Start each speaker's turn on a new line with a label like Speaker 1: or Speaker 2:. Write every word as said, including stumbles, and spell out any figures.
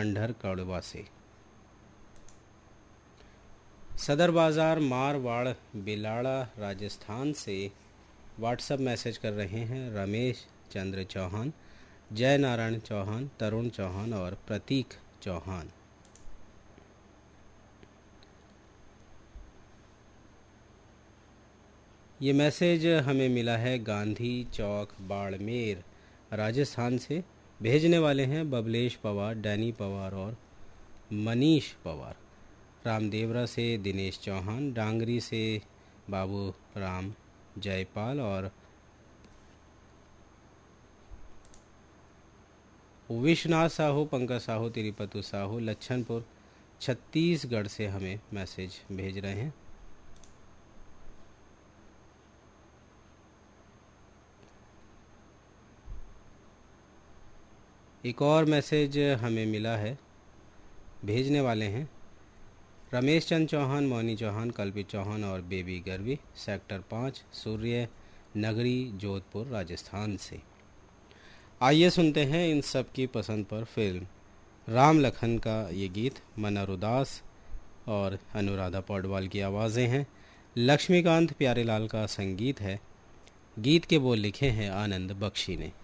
Speaker 1: Under कड़वा से। सदर बाज़ार मारवाड़ बिलाड़ा राजस्थान से व्हाट्सएप मैसेज कर रहे हैं रमेश चंद्र चौहान, जय नारायण चौहान, तरुण चौहान और प्रतीक चौहान। ये मैसेज हमें मिला है गांधी चौक बाड़मेर राजस्थान से। भेजने वाले हैं बबलेश पवार, डैनी पवार और मनीष पवार। रामदेवरा से दिनेश चौहान, डांगरी से बाबू राम जयपाल और विश्वनाथ साहू, पंकज साहू, तिरुपतु साहू लच्छनपुर छत्तीसगढ़ से हमें मैसेज भेज रहे हैं। एक और मैसेज हमें मिला है, भेजने वाले हैं रमेश चंद चौहान, मौनी चौहान, कल्पित चौहान और बेबी गर्वी, सेक्टर पाँच, सूर्य नगरी, जोधपुर राजस्थान से। आइए सुनते हैं इन सब की पसंद पर फिल्म राम लखन का ये गीत। मनोहर उदास और अनुराधा पौडवाल की आवाज़ें हैं, लक्ष्मीकांत प्यारेलाल का संगीत है। गीत के बोल लिखे हैं आनंद बख्शी ने।